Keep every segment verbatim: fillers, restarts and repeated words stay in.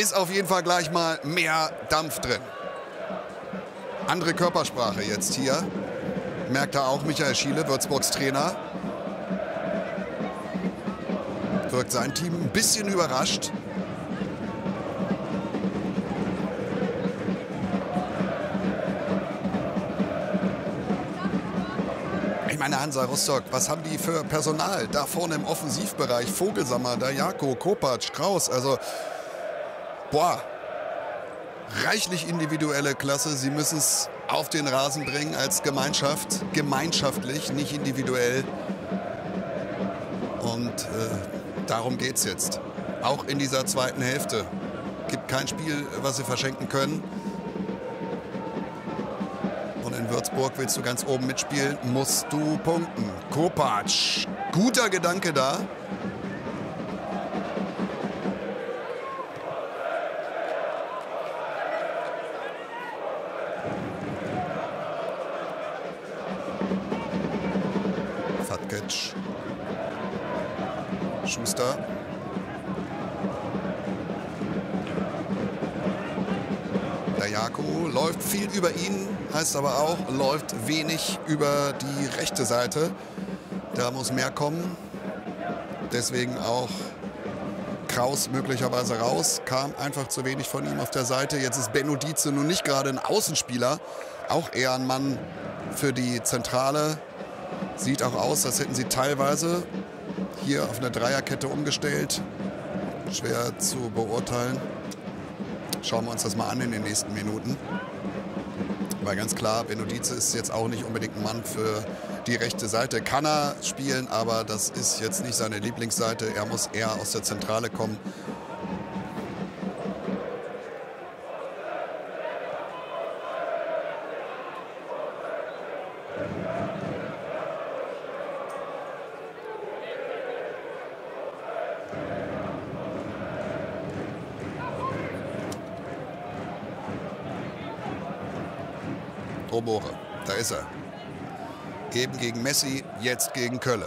ist auf jeden Fall gleich mal mehr Dampf drin. Andere Körpersprache jetzt hier. Merkt da auch Michael Schiele, Würzburgs Trainer. Wirkt sein Team ein bisschen überrascht. Ich meine, Hansa Rostock, was haben die für Personal? Da vorne im Offensivbereich, Vogelsammer, Dajako, Kopacz, Kraus, also boah, reichlich individuelle Klasse. Sie müssen es auf den Rasen bringen als Gemeinschaft, gemeinschaftlich, nicht individuell. Und äh, darum geht es jetzt. Auch in dieser zweiten Hälfte. Gibt kein Spiel, was sie verschenken können. Und in Würzburg willst du ganz oben mitspielen, musst du punkten. Kopacz, guter Gedanke da. Fatkic. Schuster. Dajako läuft viel über ihn, heißt aber auch, läuft wenig über die rechte Seite. Da muss mehr kommen. Deswegen auch Kraus möglicherweise raus. Kam einfach zu wenig von ihm auf der Seite. Jetzt ist Benno Dietze nun nicht gerade ein Außenspieler. Auch eher ein Mann für die Zentrale. Sieht auch aus, als hätten sie teilweise hier auf eine Dreierkette umgestellt. Schwer zu beurteilen. Schauen wir uns das mal an in den nächsten Minuten. Weil ganz klar, Benno Dietze ist jetzt auch nicht unbedingt ein Mann für die rechte Seite. Kann er spielen, aber das ist jetzt nicht seine Lieblingsseite. Er muss eher aus der Zentrale kommen. Romore, da ist er. Eben gegen Messi, jetzt gegen Kölle.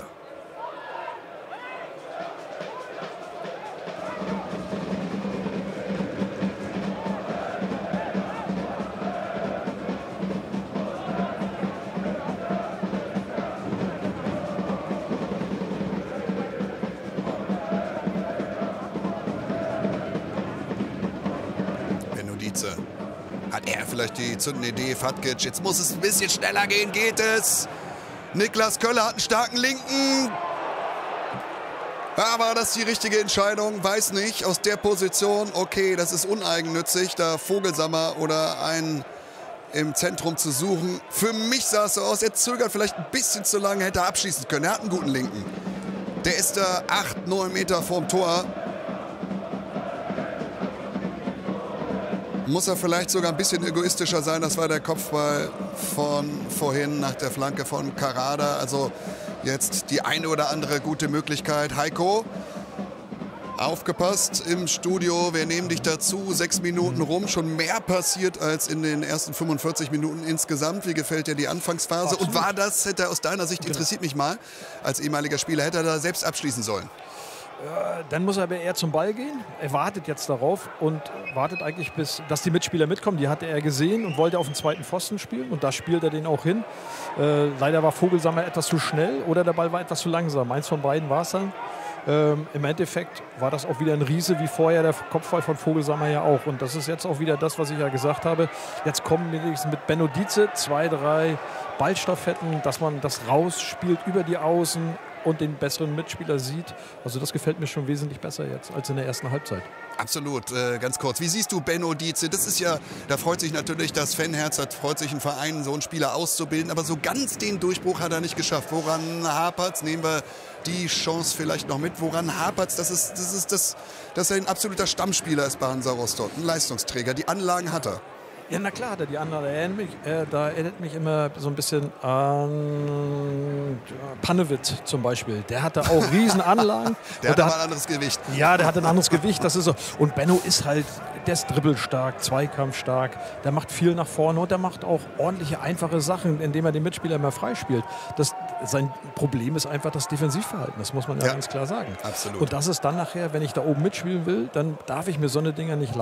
Benno Dietze. Hat er vielleicht die zündende Idee, Fatkic? Jetzt muss es ein bisschen schneller gehen, geht es? Niklas Kölle hat einen starken Linken. Ja, war das die richtige Entscheidung? Weiß nicht. Aus der Position, okay, das ist uneigennützig, da Vogelsammer oder einen im Zentrum zu suchen. Für mich sah es so aus, er zögert vielleicht ein bisschen zu lange, hätte er abschließen können. Er hat einen guten Linken. Der ist da acht, neun Meter vorm Tor. Muss er vielleicht sogar ein bisschen egoistischer sein. Das war der Kopfball von vorhin nach der Flanke von Karada. Also jetzt die eine oder andere gute Möglichkeit. Heiko, aufgepasst im Studio. Wir nehmen dich dazu. Sechs Minuten rum. Schon mehr passiert als in den ersten fünfundvierzig Minuten insgesamt. Wie gefällt dir die Anfangsphase? Absolut. Und war das, hätte er aus deiner Sicht, interessiert mich mal, als ehemaliger Spieler, hätte er da selbst abschließen sollen? Dann muss er aber eher zum Ball gehen. Er wartet jetzt darauf und wartet eigentlich, bis dass die Mitspieler mitkommen. Die hatte er gesehen und wollte auf den zweiten Pfosten spielen. Und da spielt er den auch hin. Äh, leider war Vogelsammer etwas zu schnell oder der Ball war etwas zu langsam. Eins von beiden war es dann. Ähm, Im Endeffekt war das auch wieder ein Riese, wie vorher der Kopfball von Vogelsammer ja auch. Und das ist jetzt auch wieder das, was ich ja gesagt habe. Jetzt kommen wir mit Benno Dietze zwei, drei Ballstaffetten, dass man das rausspielt über die Außen und den besseren Mitspieler sieht. Also das gefällt mir schon wesentlich besser jetzt als in der ersten Halbzeit. Absolut, äh, ganz kurz. Wie siehst du Benno Dietze? Das ist ja, da freut sich natürlich das Fanherz, da freut sich ein Verein, so einen Spieler auszubilden. Aber so ganz den Durchbruch hat er nicht geschafft. Woran hapert's? Nehmen wir die Chance vielleicht noch mit. Woran hapert's? Das ist, das ist das, dass er ein absoluter Stammspieler ist bei Hansa Rostock. Ein Leistungsträger. Die Anlagen hat er. Ja, na klar, die andere erinnert mich, äh, da erinnert mich immer so ein bisschen an Panewitz zum Beispiel. Der hatte auch Riesenanlagen. der hat aber ein anderes Gewicht. Ja, der hat ein anderes Gewicht, das ist so. Und Benno ist halt, der ist dribbelstark, zweikampfstark, der macht viel nach vorne und der macht auch ordentliche, einfache Sachen, indem er den Mitspieler immer freispielt. Das, sein Problem ist einfach das Defensivverhalten, das muss man ja, ja ganz klar sagen. Absolut. Und das ist dann nachher, wenn ich da oben mitspielen will, dann darf ich mir so eine Dinger nicht leisten.